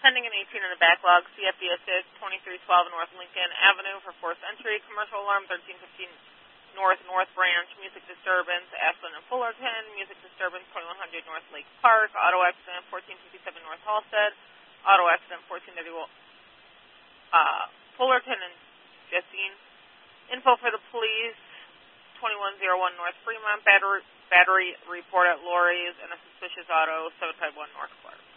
pending an 18 in the backlog. CFD assist 2312 North Lincoln Avenue for forced entry. Commercial alarm 1315 North Branch. Music disturbance Ashland and Fullerton. Music disturbance 2100 North Lake Park. Auto accident 1457 North Halstead. Auto accident 1430 Fullerton and Jessine. Info for the police 2101 North Fremont. Battery report at Lori's and a suspicious auto 751 North Clark.